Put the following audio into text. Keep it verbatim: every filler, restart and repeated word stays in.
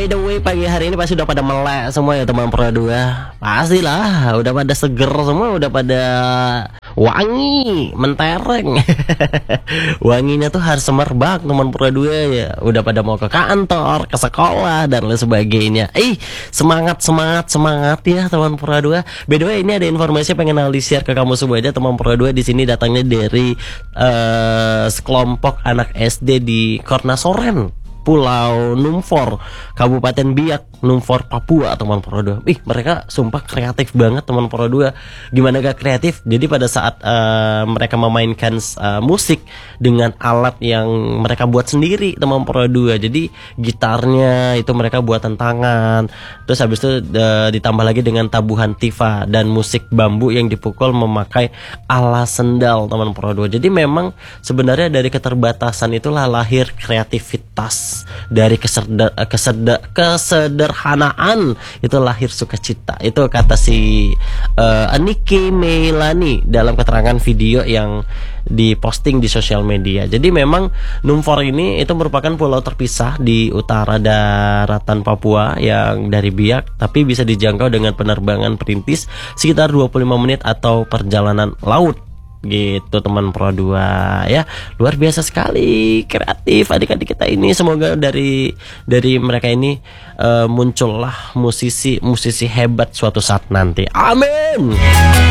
By the way, pagi hari ini pasti udah pada melek semua ya teman Pro dua. Pastilah, udah pada seger semua, udah pada wangi, mentereng. Wanginya tuh harus semerbak teman Pro dua ya. Udah pada mau ke kantor, ke sekolah dan lain sebagainya. Eh, semangat semangat semangat ya teman Pro dua. By the way, ini ada informasi pengen Ali share ke kamu semua aja teman Pro dua. Di sini datangnya dari uh, sekelompok anak S D di Kornasoren, Pulau Numfor, Kabupaten Biak, Numfor, Papua, teman Pro dua. Ih, mereka sumpah kreatif banget teman Pro dua. Gimana gak kreatif? Jadi pada saat uh, mereka memainkan uh, musik dengan alat yang mereka buat sendiri teman Pro dua. Jadi gitarnya itu mereka buatan tangan. Terus habis itu uh, ditambah lagi dengan tabuhan tifa dan musik bambu yang dipukul memakai alas sendal teman Pro dua. Jadi memang sebenarnya dari keterbatasan itulah lahir kreativitas. Dari keseder, keseder, kesederhanaan itu lahir sukacita. Itu kata si uh, Aniki Meilani dalam keterangan video yang diposting di sosial media. Jadi memang Numfor ini itu merupakan pulau terpisah di utara daratan Papua yang dari Biak, tapi bisa dijangkau dengan penerbangan perintis sekitar dua puluh lima menit atau perjalanan laut. Gitu teman Pro dua ya. Luar biasa sekali kreatif adik-adik kita ini. Semoga dari dari mereka ini uh, muncullah musisi musisi hebat suatu saat nanti. Amin.